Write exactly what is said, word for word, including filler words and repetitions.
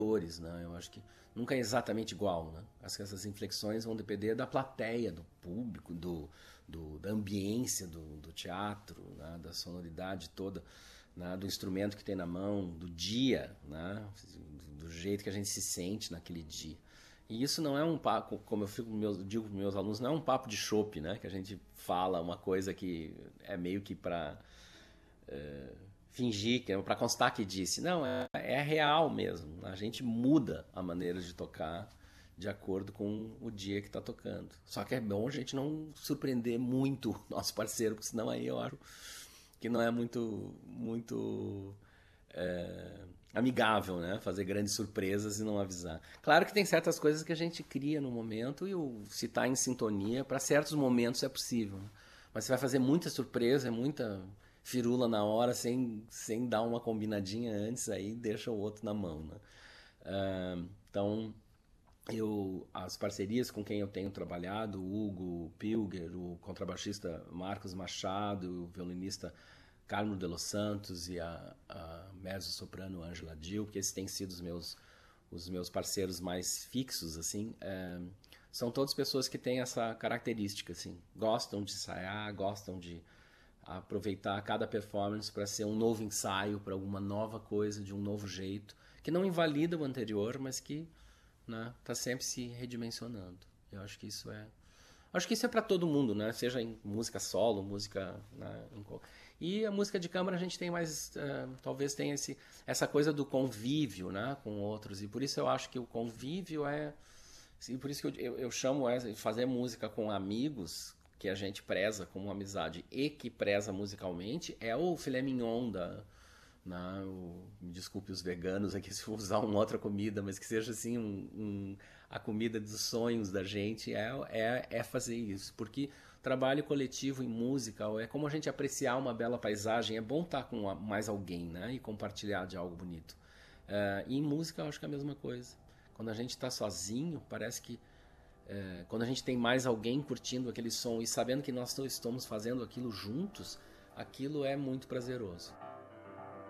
né? Eu acho que nunca é exatamente igual, né? Acho que essas inflexões vão depender da plateia, do público, do, do da ambiência do, do teatro, né? Da sonoridade toda, né? Do instrumento que tem na mão, do dia, né? Do jeito que a gente se sente naquele dia. E isso não é um papo, como eu fico, meus, digo para meus alunos, não é um papo de chope, né? Que a gente fala uma coisa que é meio que para é, fingir, que é para constar que disse. Não, é, é real mesmo. A gente muda a maneira de tocar de acordo com o dia que está tocando. Só que é bom a gente não surpreender muito o nosso parceiro, porque senão aí eu acho que não é muito, muito é, amigável, né? Fazer grandes surpresas e não avisar. Claro que tem certas coisas que a gente cria no momento e o, se está em sintonia, para certos momentos é possível. Né? Mas você vai fazer muita surpresa, é muita firula na hora, sem, sem dar uma combinadinha antes, aí deixa o outro na mão. Né? Uh, então, eu, as parcerias com quem eu tenho trabalhado, o Hugo Pilger, o contrabaixista Marcos Machado, o violinista Carmo de Los Santos e a, a mezzo-soprano Angela Dil, que esses têm sido os meus, os meus parceiros mais fixos, assim, é, são todas pessoas que têm essa característica, assim, gostam de ensaiar, gostam de aproveitar cada performance para ser um novo ensaio, para alguma nova coisa, de um novo jeito, que não invalida o anterior, mas que está, né, sempre se redimensionando. Eu acho que isso é Acho que isso é para todo mundo, né? Seja em música solo, música, né? E a música de câmara a gente tem mais, uh, talvez tenha esse, essa coisa do convívio, né? Com outros. E por isso eu acho que o convívio é, e por isso que eu, eu, eu chamo é, fazer música com amigos que a gente preza como amizade e que preza musicalmente é o filé mignon da, né? O, me desculpe os veganos aqui se for usar uma outra comida, mas que seja assim um, um, a comida dos sonhos da gente é, é, é fazer isso, porque trabalho coletivo em música é como a gente apreciar uma bela paisagem, é bom estar com mais alguém, né? E compartilhar de algo bonito. Uh, e em música eu acho que é a mesma coisa, quando a gente está sozinho parece que uh, quando a gente tem mais alguém curtindo aquele som e sabendo que nós estamos fazendo aquilo juntos, aquilo é muito prazeroso.